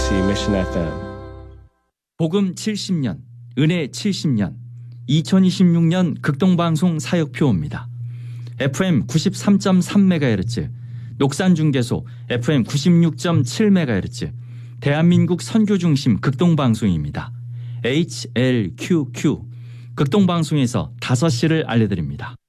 WBC Mission FM. 복음 70년, 은혜 70년, 2026년 극동방송 사역표입니다. FM 93.3MHz, 녹산중계소 FM 96.7MHz, 대한민국 선교중심 극동방송입니다. HLQQ, 극동방송에서 5시를 알려드립니다.